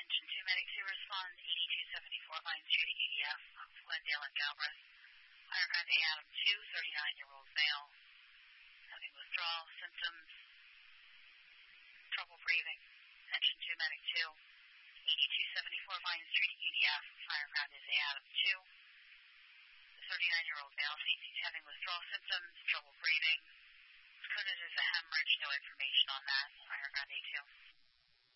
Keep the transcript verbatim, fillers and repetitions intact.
Engine two, Medic two, respond eighty-two seventy-four Vine Street, E D F, Glendale and Galbraith. Fire ground A Adam two, thirty-nine-year-old male, having withdrawal symptoms, trouble breathing. Engine two, Medic two, eighty-two seventy-four Vine Street, E D F, fire ground is A Adam two. The thirty-nine-year-old male C T is having withdrawal symptoms, trouble breathing. It's coded as a hemorrhage, no information on that. Fire ground A two.